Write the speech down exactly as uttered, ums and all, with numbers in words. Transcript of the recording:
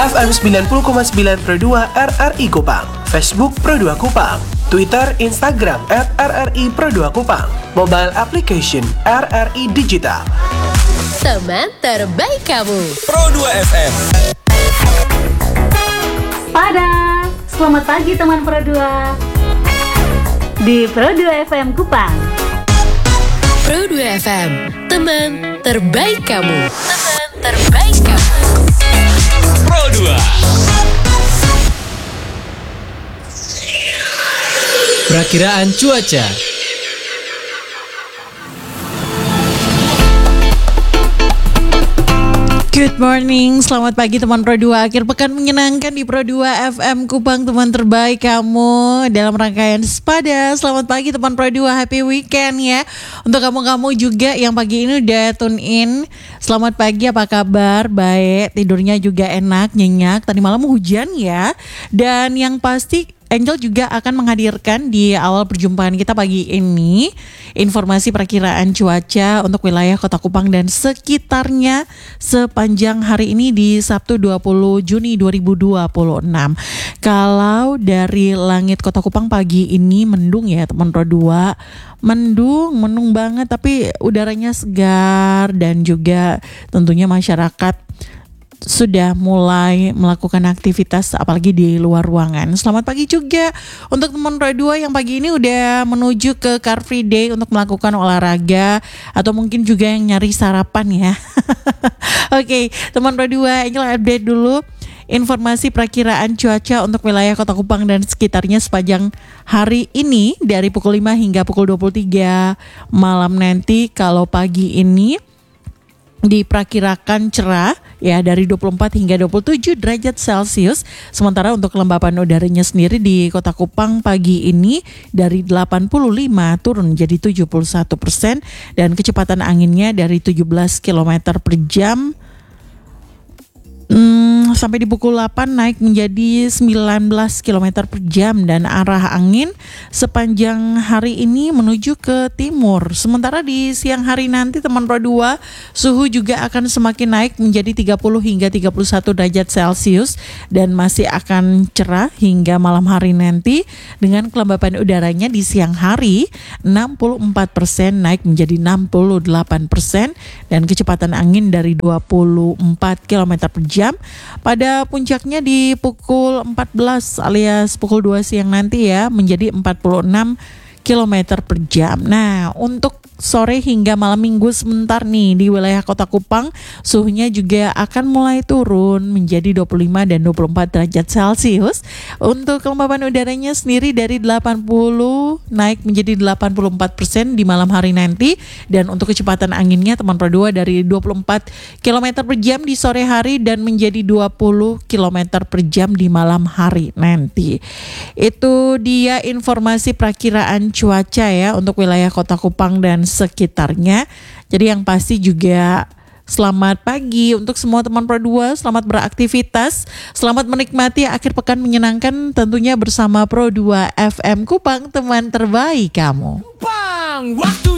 F M sembilan puluh koma sembilan Pro dua R R I Kupang, Facebook Pro dua Kupang, Twitter, Instagram at R R I Pro dua Kupang, mobile application R R I Digital. Teman terbaik kamu, Pro dua F M. Pada selamat pagi teman Pro dua di Pro dua F M Kupang. Pro dua F M, teman terbaik kamu, teman terbaik kamu. Pro dua. Perakiraan cuaca. Good morning, selamat pagi teman Pro dua. Akhir pekan menyenangkan di Pro dua F M Kupang, teman terbaik kamu dalam rangkaian Sepada. Selamat pagi teman Pro dua, happy weekend ya. Untuk kamu-kamu juga yang pagi ini udah tune in, selamat pagi, apa kabar? Baik, tidurnya juga enak, nyenyak. Tadi malam hujan ya. Dan yang pasti Angel juga akan menghadirkan di awal perjumpaan kita pagi ini informasi perakiraan cuaca untuk wilayah Kota Kupang dan sekitarnya sepanjang hari ini di Sabtu dua puluh Juni dua ribu dua puluh enam. Kalau dari langit Kota Kupang pagi ini mendung ya teman Pro dua, mendung, mendung banget tapi udaranya segar dan juga tentunya masyarakat sudah mulai melakukan aktivitas apalagi di luar ruangan. Selamat pagi juga untuk teman Pro dua yang pagi ini udah menuju ke Car Free Day untuk melakukan olahraga atau mungkin juga yang nyari sarapan ya. Oke, teman Pro dua, ini update dulu informasi perakiraan cuaca untuk wilayah Kota Kupang dan sekitarnya sepanjang hari ini dari pukul lima hingga pukul dua puluh tiga malam nanti. Kalau pagi ini diperkirakan cerah ya dari dua puluh empat hingga dua puluh tujuh derajat Celcius. Sementara untuk kelembapan udaranya sendiri di Kota Kupang pagi ini dari delapan puluh lima turun jadi tujuh puluh satu persen dan kecepatan anginnya dari tujuh belas kilometer per jam Hmm, sampai di pukul delapan naik menjadi sembilan belas kilometer per jam dan arah angin sepanjang hari ini menuju ke timur. Sementara di siang hari nanti teman Pro dua, suhu juga akan semakin naik menjadi tiga puluh hingga tiga puluh satu derajat Celcius dan masih akan cerah hingga malam hari nanti dengan kelembapan udaranya di siang hari enam puluh empat persen naik menjadi enam puluh delapan persen dan kecepatan angin dari dua puluh empat kilometer per jam jam. Pada puncaknya di pukul empat belas alias pukul dua siang nanti ya menjadi empat puluh enam kilometer per jam. Nah, untuk sore hingga malam minggu sebentar nih di wilayah Kota Kupang suhunya juga akan mulai turun menjadi dua puluh lima dan dua puluh empat derajat Celcius. Untuk kelembapan udaranya sendiri dari delapan puluh naik menjadi delapan puluh empat persen di malam hari nanti dan untuk kecepatan anginnya teman Pro dua dari dua puluh empat kilometer per jam di sore hari dan menjadi dua puluh kilometer per jam di malam hari nanti. Itu dia informasi perakiraan cuaca ya untuk wilayah Kota Kupang dan sekitarnya. Jadi yang pasti juga selamat pagi untuk semua teman Pro dua, selamat beraktivitas, selamat menikmati akhir pekan menyenangkan tentunya bersama Pro dua F M Kupang, teman terbaik kamu. Kupang, waktu